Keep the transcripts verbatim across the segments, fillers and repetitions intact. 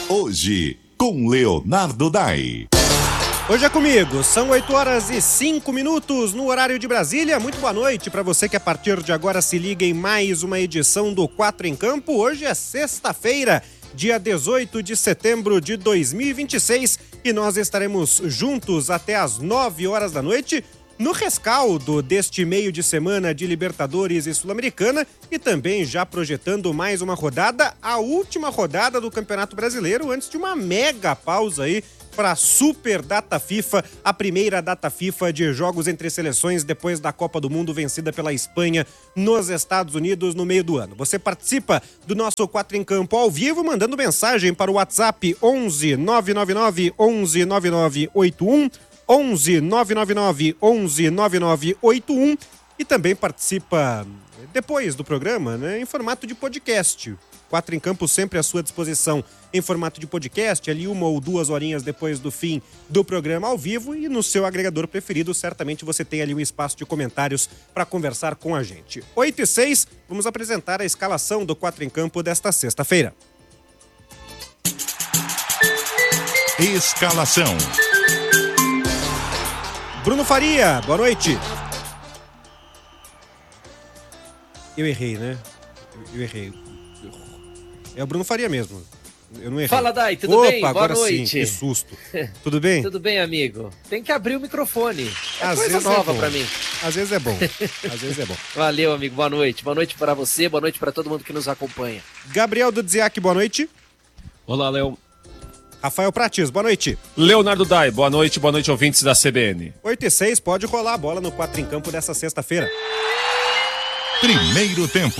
Hoje, com Leonardo Dai. Hoje é comigo, são oito horas e cinco minutos no horário de Brasília. Muito boa noite para você que a partir de agora se liga em mais uma edição do Quatro em Campo. Hoje é sexta-feira, dia dezoito de setembro de dois mil e vinte e seis, e nós estaremos juntos até às nove horas da noite no rescaldo deste meio de semana de Libertadores e Sul-Americana, e também já projetando mais uma rodada, a última rodada do Campeonato Brasileiro, antes de uma mega pausa aí para a Super Data FIFA, a primeira data FIFA de jogos entre seleções depois da Copa do Mundo vencida pela Espanha nos Estados Unidos no meio do ano. Você participa do nosso Quatro em Campo ao vivo, mandando mensagem para o WhatsApp onze nove nove nove onze nove nove oito um, onze nove nove nove onze nove nove oito um, e também participa depois do programa, né, em formato de podcast. Quatro em Campo sempre à sua disposição em formato de podcast, ali uma ou duas horinhas depois do fim do programa ao vivo, e no seu agregador preferido certamente você tem ali um espaço de comentários para conversar com a gente. oito e seis, vamos apresentar a escalação do Quatro em Campo desta sexta-feira. Escalação. Bruno Faria, boa noite. Eu errei, né? Eu errei. É o Bruno Faria mesmo. Eu não errei. Fala, Dai, tudo Opa, bem? Boa agora noite. Sim, que susto. Tudo bem? Tudo bem, amigo. Tem que abrir o microfone. É Às coisa vezes nova é bom. pra mim. Às vezes é bom. Às vezes é bom. Valeu, amigo. Boa noite. Boa noite para você, boa noite para todo mundo que nos acompanha. Gabriel Dudziak, boa noite. Olá, Léo. Rafael Prates, boa noite. Leonardo Dai, boa noite, boa noite, ouvintes da C B N. oito e seis, pode rolar a bola no Quatro em Campo dessa sexta-feira. Primeiro tempo.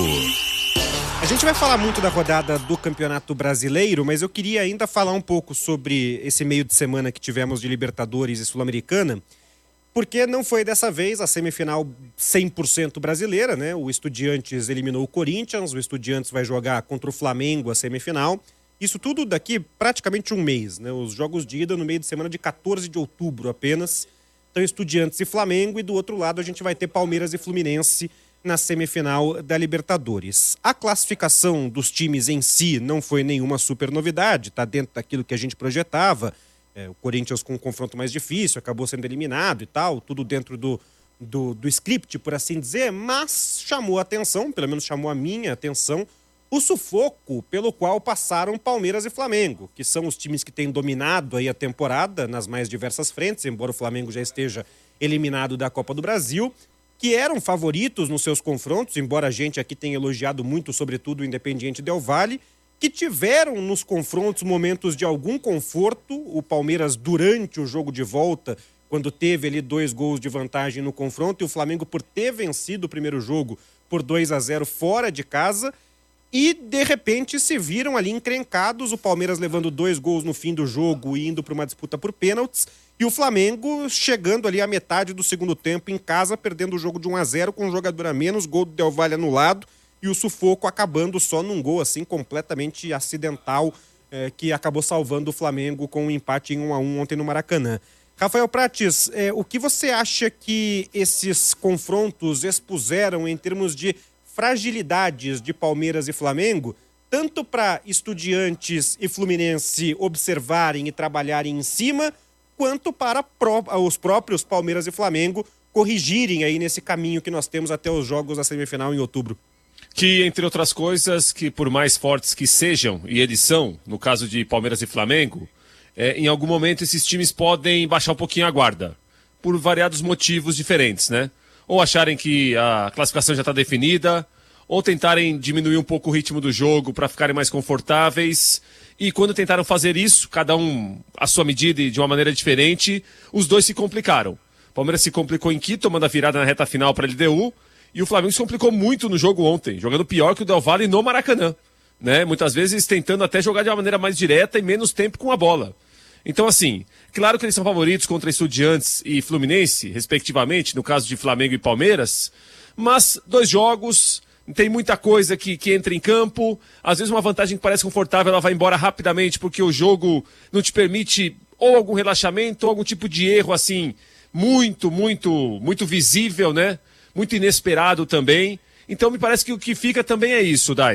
A gente vai falar muito da rodada do Campeonato Brasileiro, mas eu queria ainda falar um pouco sobre esse meio de semana que tivemos de Libertadores e Sul-Americana, porque não foi dessa vez a semifinal cem por cento brasileira, né? O Estudiantes eliminou o Corinthians, o Estudiantes vai jogar contra o Flamengo a semifinal. Isso tudo daqui praticamente um mês, né? Os jogos de ida no meio de semana de quatorze de outubro apenas. Então, Estudiantes e Flamengo, e do outro lado a gente vai ter Palmeiras e Fluminense na semifinal da Libertadores. A classificação dos times em si não foi nenhuma super novidade, está dentro daquilo que a gente projetava. É, o Corinthians com um confronto mais difícil, acabou sendo eliminado e tal, tudo dentro do, do, do script, por assim dizer, mas chamou a atenção, pelo menos chamou a minha atenção, o sufoco pelo qual passaram Palmeiras e Flamengo, que são os times que têm dominado aí a temporada nas mais diversas frentes, embora o Flamengo já esteja eliminado da Copa do Brasil, que eram favoritos nos seus confrontos, embora a gente aqui tenha elogiado muito, sobretudo, o Independiente Del Valle, que tiveram nos confrontos momentos de algum conforto. O Palmeiras, durante o jogo de volta, quando teve ali dois gols de vantagem no confronto, e o Flamengo por ter vencido o primeiro jogo por dois a zero fora de casa, e de repente se viram ali encrencados, o Palmeiras levando dois gols no fim do jogo e indo para uma disputa por pênaltis, e o Flamengo chegando ali à metade do segundo tempo em casa, perdendo o jogo de um a zero com um jogador a menos, gol do Del Valle anulado, e o sufoco acabando só num gol assim completamente acidental, eh, que acabou salvando o Flamengo com um empate em um a um ontem no Maracanã. Rafael Prates, eh, o que você acha que esses confrontos expuseram em termos de fragilidades de Palmeiras e Flamengo, tanto para Estudiantes e Fluminense observarem e trabalharem em cima, quanto para pró- os próprios Palmeiras e Flamengo corrigirem aí nesse caminho que nós temos até os jogos da semifinal em outubro? Que, entre outras coisas, que por mais fortes que sejam, e eles são, no caso de Palmeiras e Flamengo, é, em algum momento esses times podem baixar um pouquinho a guarda, por variados motivos diferentes, né? Ou acharem que a classificação já está definida, ou tentarem diminuir um pouco o ritmo do jogo para ficarem mais confortáveis. E quando tentaram fazer isso, cada um à sua medida e de uma maneira diferente, os dois se complicaram. O Palmeiras se complicou em Quito, tomando a virada na reta final para a L D U, e o Flamengo se complicou muito no jogo ontem, jogando pior que o Del Valle no Maracanã, né? Muitas vezes tentando até jogar de uma maneira mais direta e menos tempo com a bola. Então, assim, claro que eles são favoritos contra Estudiantes e Fluminense, respectivamente, no caso de Flamengo e Palmeiras, mas dois jogos, tem muita coisa que, que entra em campo, às vezes uma vantagem que parece confortável, ela vai embora rapidamente porque o jogo não te permite ou algum relaxamento ou algum tipo de erro, assim, muito, muito, muito visível, né? Muito inesperado também. Então, me parece que o que fica também é isso, Dai.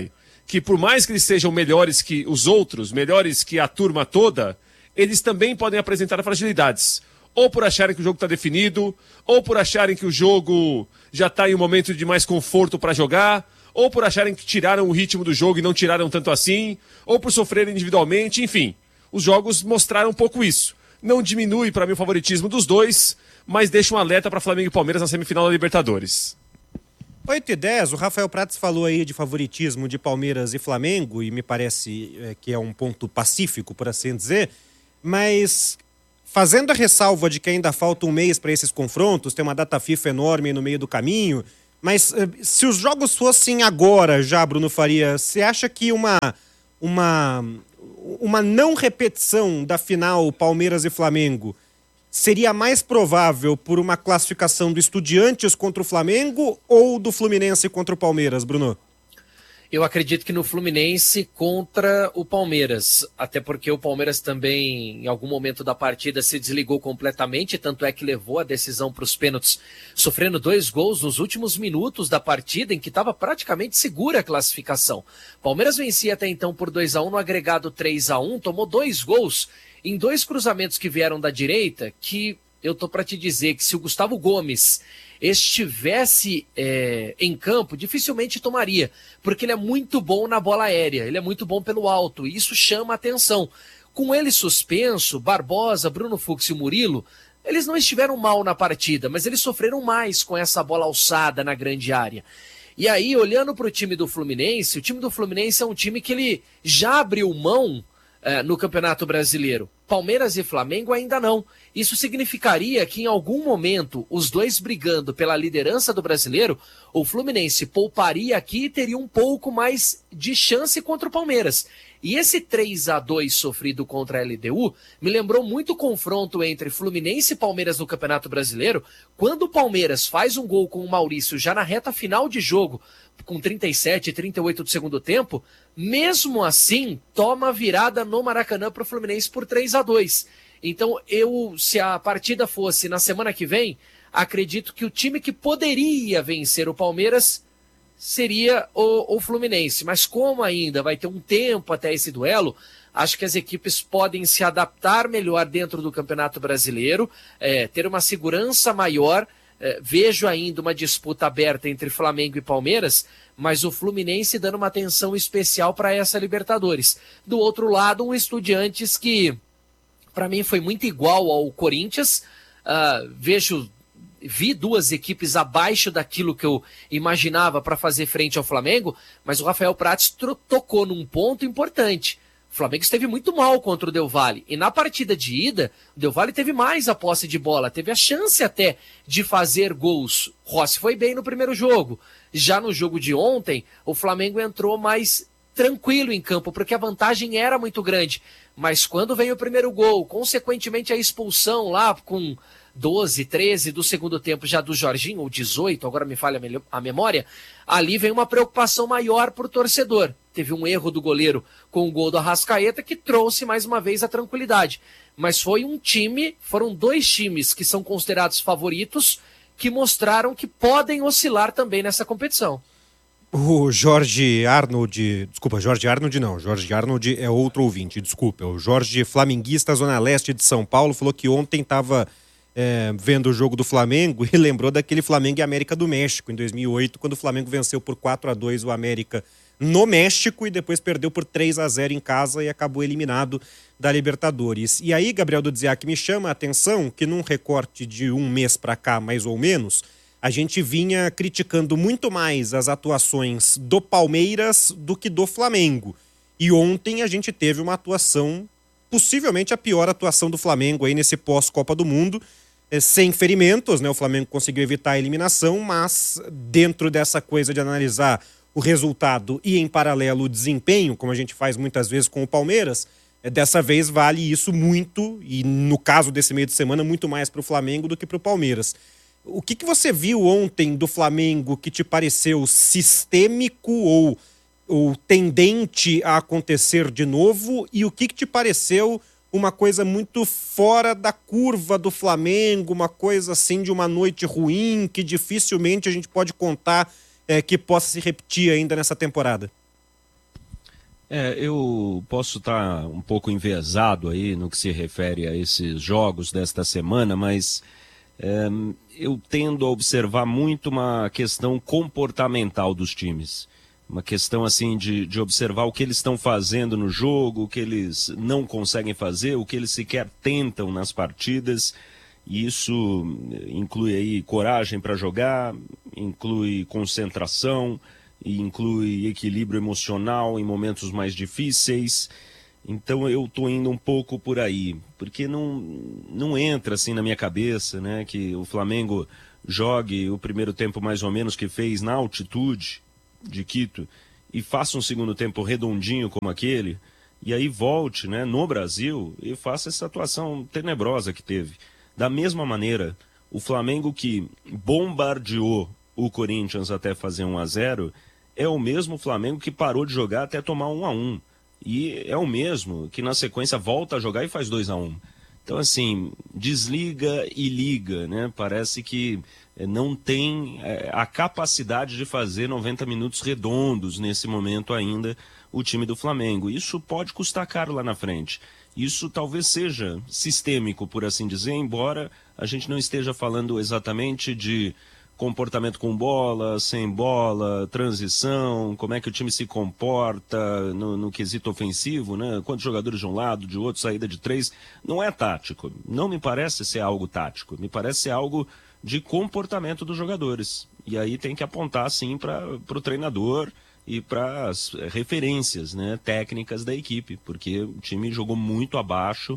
que por mais que eles sejam melhores que os outros, melhores que a turma toda, eles também podem apresentar fragilidades. Ou por acharem que o jogo está definido, ou por acharem que o jogo já está em um momento de mais conforto para jogar, ou por acharem que tiraram o ritmo do jogo e não tiraram tanto assim, ou por sofrerem individualmente, enfim. Os jogos mostraram um pouco isso. Não diminui para mim o favoritismo dos dois, mas deixa um alerta para Flamengo e Palmeiras na semifinal da Libertadores. oito e dez, o Rafael Prats falou aí de favoritismo de Palmeiras e Flamengo, e me parece é, que é um ponto pacífico, por assim dizer, mas fazendo a ressalva de que ainda falta um mês para esses confrontos, tem uma data FIFA enorme no meio do caminho, mas se os jogos fossem agora já, Bruno Faria, você acha que uma, uma, uma não repetição da final Palmeiras e Flamengo seria mais provável por uma classificação do Estudiantes contra o Flamengo ou do Fluminense contra o Palmeiras, Bruno? Eu acredito que no Fluminense contra o Palmeiras, até porque o Palmeiras também, em algum momento da partida, se desligou completamente, tanto é que levou a decisão para os pênaltis, sofrendo dois gols nos últimos minutos da partida, em que estava praticamente segura a classificação. Palmeiras vencia até então por dois a um, no agregado três a um, tomou dois gols em dois cruzamentos que vieram da direita, que eu tô para te dizer que se o Gustavo Gomes estivesse é, em campo, dificilmente tomaria, porque ele é muito bom na bola aérea, ele é muito bom pelo alto, e isso chama a atenção. Com ele suspenso, Barbosa, Bruno Fux e Murilo, eles não estiveram mal na partida, mas eles sofreram mais com essa bola alçada na grande área. E aí, olhando para o time do Fluminense, o time do Fluminense é um time que ele já abriu mão é, no Campeonato Brasileiro. Palmeiras e Flamengo ainda não. Isso significaria que em algum momento, os dois brigando pela liderança do Brasileiro, o Fluminense pouparia aqui e teria um pouco mais de chance contra o Palmeiras. E esse três a dois sofrido contra a L D U me lembrou muito o confronto entre Fluminense e Palmeiras no Campeonato Brasileiro, quando o Palmeiras faz um gol com o Maurício já na reta final de jogo, com trinta e sete, trinta e oito do segundo tempo, mesmo assim toma a virada no Maracanã para o Fluminense por três a dois. Então, eu, se a partida fosse na semana que vem, acredito que o time que poderia vencer o Palmeiras seria o, o Fluminense. Mas como ainda vai ter um tempo até esse duelo, acho que as equipes podem se adaptar melhor dentro do Campeonato Brasileiro, é, ter uma segurança maior. É, vejo ainda uma disputa aberta entre Flamengo e Palmeiras, mas o Fluminense dando uma atenção especial para essa Libertadores. Do outro lado, um Estudiantes que, para mim, foi muito igual ao Corinthians. Uh, vejo, vi duas equipes abaixo daquilo que eu imaginava para fazer frente ao Flamengo, mas o Rafael Prats tocou num ponto importante. O Flamengo esteve muito mal contra o Del Valle. E na partida de ida, o Del Valle teve mais a posse de bola, teve a chance até de fazer gols. Rossi foi bem no primeiro jogo. Já no jogo de ontem, o Flamengo entrou mais tranquilo em campo, porque a vantagem era muito grande. Mas quando vem o primeiro gol, consequentemente a expulsão lá com doze, treze do segundo tempo já do Jorginho, ou dezoito, agora me falha a memória, ali vem uma preocupação maior para o torcedor. Teve um erro do goleiro com o gol do Arrascaeta que trouxe mais uma vez a tranquilidade. Mas foi um time, foram dois times que são considerados favoritos, que mostraram que podem oscilar também nessa competição. O Jorge Arnold, desculpa, Jorge Arnold não, Jorge Arnold é outro ouvinte, desculpa. O Jorge Flamenguista, Zona Leste de São Paulo, falou que ontem estava é, vendo o jogo do Flamengo e lembrou daquele Flamengo e América do México, em dois mil e oito, quando o Flamengo venceu por quatro a dois o América no México e depois perdeu por três a zero em casa e acabou eliminado da Libertadores. E aí, Gabriel do Dziak, me chama a atenção que num recorte de um mês para cá, mais ou menos, a gente vinha criticando muito mais as atuações do Palmeiras do que do Flamengo. E ontem a gente teve uma atuação, possivelmente a pior atuação do Flamengo aí nesse pós-Copa do Mundo, sem ferimentos, né? O Flamengo conseguiu evitar a eliminação, mas dentro dessa coisa de analisar o resultado e, em paralelo, o desempenho, como a gente faz muitas vezes com o Palmeiras, dessa vez vale isso muito, e no caso desse meio de semana, muito mais para o Flamengo do que para o Palmeiras. O que, que você viu ontem do Flamengo que te pareceu sistêmico ou, ou tendente a acontecer de novo, e o que, que te pareceu uma coisa muito fora da curva do Flamengo, uma coisa assim de uma noite ruim que dificilmente a gente pode contar É, que possa se repetir ainda nessa temporada? É, eu posso estar um pouco enviesado aí no que se refere a esses jogos desta semana, mas é, eu tendo a observar muito uma questão comportamental dos times. Uma questão assim de, de observar o que eles estão fazendo no jogo, o que eles não conseguem fazer, o que eles sequer tentam nas partidas. E isso inclui aí coragem para jogar, inclui concentração, e inclui equilíbrio emocional em momentos mais difíceis. Então eu estou indo um pouco por aí, porque não, não entra assim na minha cabeça, né, que o Flamengo jogue o primeiro tempo mais ou menos que fez na altitude de Quito e faça um segundo tempo redondinho como aquele, e aí volte, né, no Brasil e faça essa atuação tenebrosa que teve. Da mesma maneira, o Flamengo que bombardeou o Corinthians até fazer um a zero é o mesmo Flamengo que parou de jogar até tomar um a um. E é o mesmo que na sequência volta a jogar e faz dois a um. Então, assim, desliga e liga, né? Parece que não tem é, a capacidade de fazer noventa minutos redondos nesse momento ainda o time do Flamengo. Isso pode custar caro lá na frente. Isso talvez seja sistêmico, por assim dizer, embora a gente não esteja falando exatamente de comportamento com bola, sem bola, transição, como é que o time se comporta no, no quesito ofensivo, né? Quantos jogadores de um lado, de outro, saída de três. Não é tático. Não me parece ser algo tático. Me parece ser algo de comportamento dos jogadores. E aí tem que apontar, sim, para o treinador e para as referências, né, técnicas da equipe, porque o time jogou muito abaixo,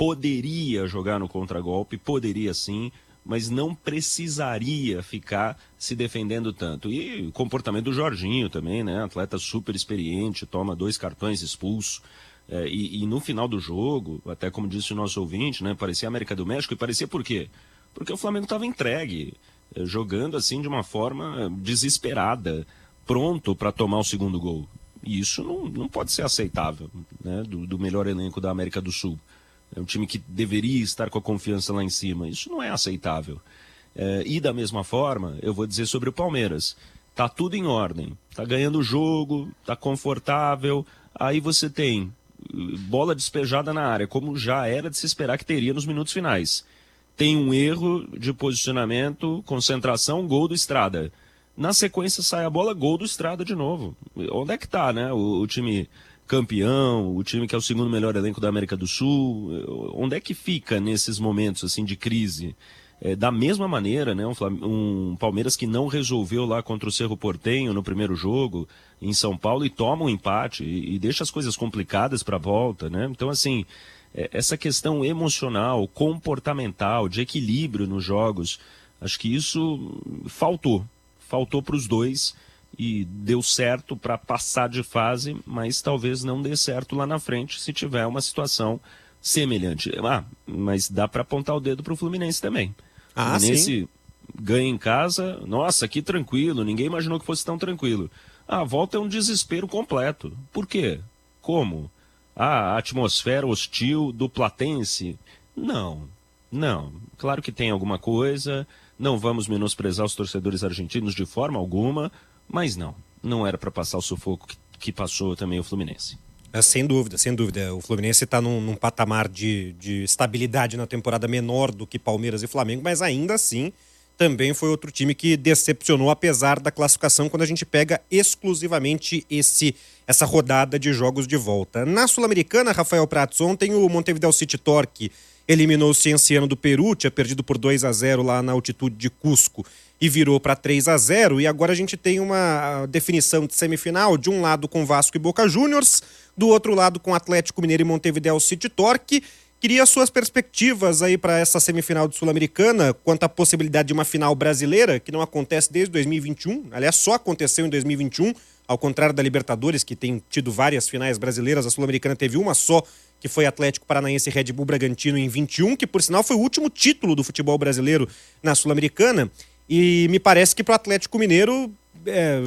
poderia jogar no contragolpe, poderia sim, mas não precisaria ficar se defendendo tanto. E o comportamento do Jorginho também, né? Atleta super experiente, toma dois cartões expulso. É, e, e no final do jogo, até como disse o nosso ouvinte, né? Parecia América do México. E parecia por quê? Porque o Flamengo estava entregue, é, jogando assim de uma forma desesperada, pronto para tomar o segundo gol. E isso não, não pode ser aceitável, né? Do, do melhor elenco da América do Sul. É um time que deveria estar com a confiança lá em cima. Isso não é aceitável. É, e da mesma forma, eu vou dizer sobre o Palmeiras. Tá tudo em ordem. Tá ganhando o jogo, tá confortável. Aí você tem bola despejada na área, como já era de se esperar que teria nos minutos finais. Tem um erro de posicionamento, concentração, gol do Estrada. Na sequência sai a bola, gol do Estrada de novo. Onde é que tá, né? O, o time campeão, o time que é o segundo melhor elenco da América do Sul, onde é que fica nesses momentos assim de crise? É, da mesma maneira, né, um, um Palmeiras que não resolveu lá contra o Cerro Porteño no primeiro jogo em São Paulo e toma um empate e, e deixa as coisas complicadas para a volta, né? Então, assim, é, essa questão emocional, comportamental, de equilíbrio nos jogos, acho que isso faltou, faltou para os dois. E deu certo para passar de fase, mas talvez não dê certo lá na frente se tiver uma situação semelhante. Ah, mas dá para apontar o dedo para o Fluminense também. Ah, o Fluminense sim. Ganha em casa, nossa, que tranquilo, ninguém imaginou que fosse tão tranquilo. A volta é um desespero completo. Por quê? Como? Ah, a atmosfera hostil do Platense? Não, não. Claro que tem alguma coisa, não vamos menosprezar os torcedores argentinos de forma alguma, mas não, não era para passar o sufoco que, que passou também o Fluminense. É, sem dúvida, sem dúvida. O Fluminense está num, num patamar de, de estabilidade na temporada menor do que Palmeiras e Flamengo, mas ainda assim também foi outro time que decepcionou, apesar da classificação, quando a gente pega exclusivamente esse, essa rodada de jogos de volta. Na Sul-Americana, Rafael Prats, ontem o Montevideo City Torque eliminou o Cienciano do Peru, tinha perdido por dois a zero lá na altitude de Cusco e virou para três a zero, e agora a gente tem uma definição de semifinal, de um lado com Vasco e Boca Juniors, do outro lado com Atlético Mineiro e Montevideo City Torque. Queria suas perspectivas aí para essa semifinal de Sul-Americana, quanto à possibilidade de uma final brasileira, que não acontece desde dois mil e vinte e um, aliás, só aconteceu em dois mil e vinte e um, ao contrário da Libertadores, que tem tido várias finais brasileiras, a Sul-Americana teve uma só, que foi Atlético Paranaense e Red Bull Bragantino em vinte e um, que por sinal foi o último título do futebol brasileiro na Sul-Americana, e me parece que para o Atlético Mineiro é,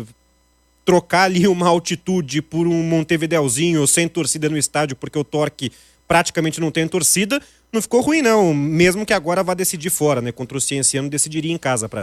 trocar ali uma altitude por um Montevideozinho sem torcida no estádio, porque o Torque praticamente não tem torcida, não ficou ruim não, mesmo que agora vá decidir fora, né? Contra o Cienciano decidiria em casa, Prats.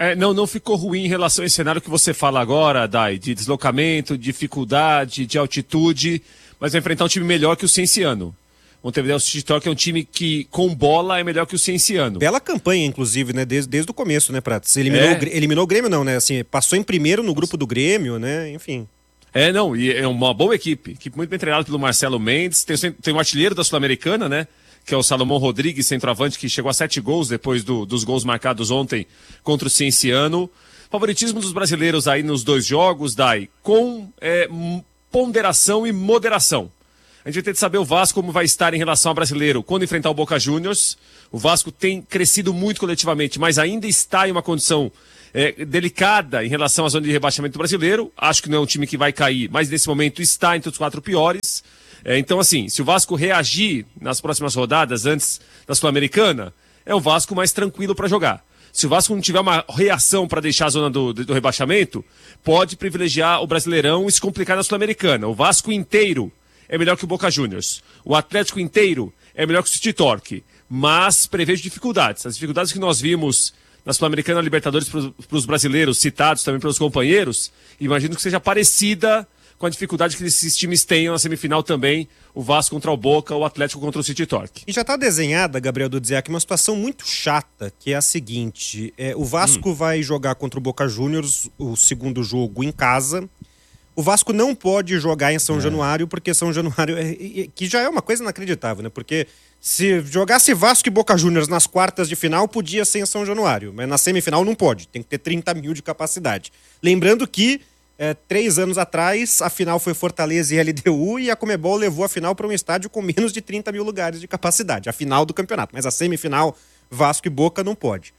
É, não, não ficou ruim em relação a esse cenário que você fala agora, Dai, de deslocamento, dificuldade, de altitude, mas vai enfrentar um time melhor que o Cienciano. O Montevideo City Torque é um time que, com bola, é melhor que o Cienciano. Bela campanha, inclusive, né? Desde, desde o começo, né, Pratos? Eliminou, É. o, Grê- eliminou o Grêmio, não, né? Assim, passou em primeiro no grupo do Grêmio, né? Enfim. É, não, e é uma boa equipe. Equipe muito bem treinada pelo Marcelo Mendes. Tem, tem um artilheiro da Sul-Americana, né? Que é o Salomão Rodrigues, centroavante, que chegou a sete gols depois do- dos gols marcados ontem contra o Cienciano. Favoritismo dos brasileiros aí nos dois jogos, Dai, com é, m- ponderação e moderação. A gente vai ter que saber o Vasco como vai estar em relação ao brasileiro quando enfrentar o Boca Juniors. O Vasco tem crescido muito coletivamente, mas ainda está em uma condição é, delicada em relação à zona de rebaixamento brasileiro. Acho que não é um time que vai cair, mas nesse momento está entre os quatro piores. É, então, assim, se o Vasco reagir nas próximas rodadas, antes da Sul-Americana, é o Vasco mais tranquilo para jogar. Se o Vasco não tiver uma reação para deixar a zona do, do rebaixamento, pode privilegiar o Brasileirão e se complicar na Sul-Americana. O Vasco inteiro é melhor que o Boca Juniors. O Atlético inteiro é melhor que o City Torque. Mas prevejo dificuldades. As dificuldades que nós vimos na Sul-Americana Libertadores para os brasileiros, citados também pelos companheiros, imagino que seja parecida com a dificuldade que esses times tenham na semifinal também, o Vasco contra o Boca, o Atlético contra o City Torque. E já está desenhada, Gabriel Dudziak, uma situação muito chata, que é a seguinte. É, o Vasco hum. vai jogar contra o Boca Juniors o segundo jogo em casa. O Vasco não pode jogar em São é. Januário, porque São Januário, é, é, que já é uma coisa inacreditável, né? Porque se jogasse Vasco e Boca Juniors nas quartas de final, podia ser em São Januário, mas na semifinal não pode, tem que ter trinta mil de capacidade. Lembrando que, é, três anos atrás, a final foi Fortaleza e L D U e a Conmebol levou a final para um estádio com menos de trinta mil lugares de capacidade, a final do campeonato, mas a semifinal, Vasco e Boca não pode.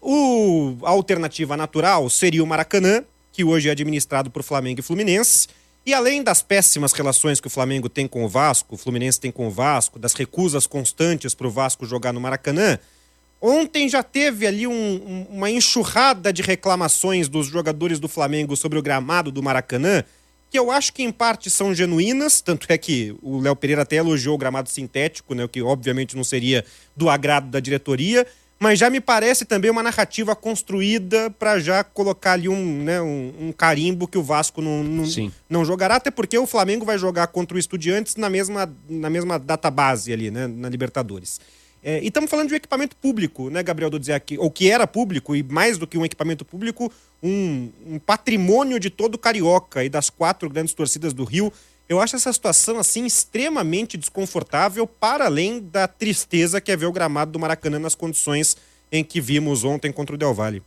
O, a alternativa natural seria o Maracanã, que hoje é administrado por Flamengo e Fluminense, e além das péssimas relações que o Flamengo tem com o Vasco, o Fluminense tem com o Vasco, das recusas constantes para o Vasco jogar no Maracanã, ontem já teve ali um, um, uma enxurrada de reclamações dos jogadores do Flamengo sobre o gramado do Maracanã, que eu acho que em parte são genuínas, tanto é que o Léo Pereira até elogiou o gramado sintético, né, o que obviamente não seria do agrado da diretoria, mas já me parece também uma narrativa construída para já colocar ali um, né, um, um carimbo que o Vasco não, não, não jogará, até porque o Flamengo vai jogar contra o Estudiantes na mesma, na mesma data base ali, né, na Libertadores. É, e estamos falando de um equipamento público, né, Gabriel Dudziak, ou que era público, e mais do que um equipamento público, um, um patrimônio de todo carioca e das quatro grandes torcidas do Rio. Eu acho essa situação, assim, extremamente desconfortável, para além da tristeza que é ver o gramado do Maracanã nas condições em que vimos ontem contra o Del Valle.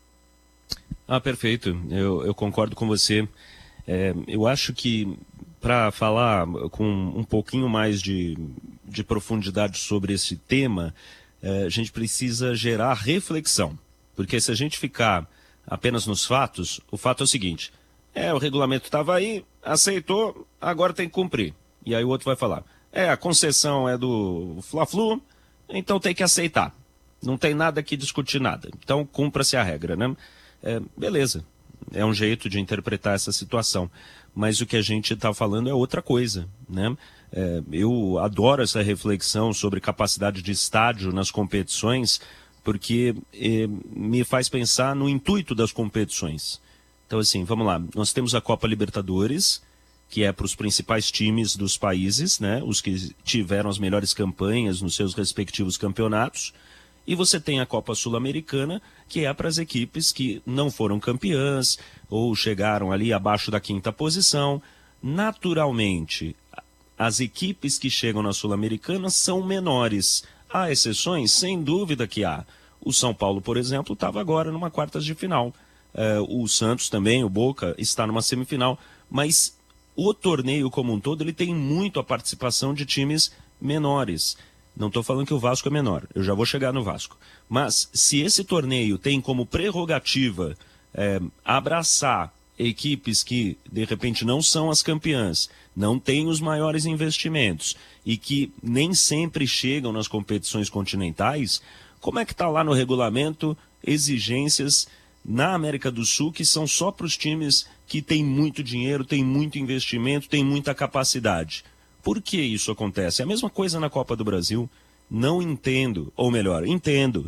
Ah, perfeito. Eu, eu concordo com você. É, eu acho que, para falar com um pouquinho mais de, de profundidade sobre esse tema, é, a gente precisa gerar reflexão. Porque se a gente ficar apenas nos fatos, o fato é o seguinte: é, o regulamento estava aí, aceitou, agora tem que cumprir. E aí o outro vai falar, é, a concessão é do Fla-Flu, então tem que aceitar. Não tem nada que discutir nada. Então cumpra-se a regra, né? É, beleza, é um jeito de interpretar essa situação. Mas o que a gente está falando é outra coisa, né? É, eu adoro essa reflexão sobre capacidade de estádio nas competições, porque é, me faz pensar no intuito das competições. Então, assim, vamos lá. Nós temos a Copa Libertadores, que é para os principais times dos países, né? Os que tiveram as melhores campanhas nos seus respectivos campeonatos. E você tem a Copa Sul-Americana, que é para as equipes que não foram campeãs ou chegaram ali abaixo da quinta posição. Naturalmente, as equipes que chegam na Sul-Americana são menores. Há exceções? Sem dúvida que há. O São Paulo, por exemplo, estava agora numa quartas de final. Uh, o Santos também, o Boca, está numa semifinal, mas o torneio como um todo, ele tem muito a participação de times menores. Não estou falando que o Vasco é menor, eu já vou chegar no Vasco. Mas se esse torneio tem como prerrogativa é, abraçar equipes que, de repente, não são as campeãs, não têm os maiores investimentos e que nem sempre chegam nas competições continentais, como é que está lá no regulamento exigências na América do Sul que são só para os times que têm muito dinheiro, têm muito investimento, têm muita capacidade? Por que isso acontece? É a mesma coisa na Copa do Brasil. Não entendo, ou melhor, entendo.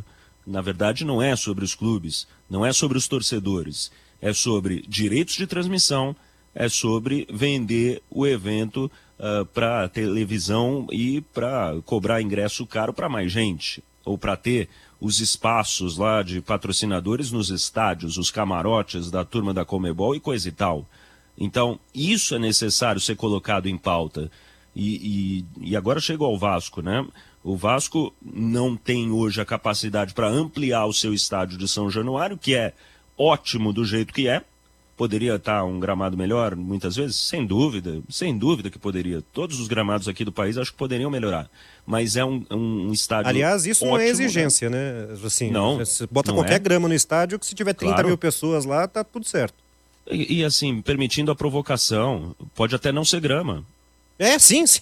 Na verdade, não é sobre os clubes, não é sobre os torcedores, é sobre direitos de transmissão, é sobre vender o evento uh, para televisão e para cobrar ingresso caro para mais gente, ou para ter os espaços lá de patrocinadores nos estádios, os camarotes da turma da Conmebol e coisa e tal. Então, isso é necessário ser colocado em pauta. E, e, e agora chegou ao Vasco, né? O Vasco não tem hoje a capacidade para ampliar o seu estádio de São Januário, que é ótimo do jeito que é. Poderia estar um gramado melhor, muitas vezes? Sem dúvida, sem dúvida que poderia. Todos os gramados aqui do país acho que poderiam melhorar. Mas é um, um estádio Aliás, isso ótimo, não é exigência, né? né? Assim, não, você bota não qualquer é. grama no estádio que se tiver trinta Claro. mil pessoas lá, tá tudo certo. E, e assim, permitindo a provocação, pode até não ser grama. É, sim, sim.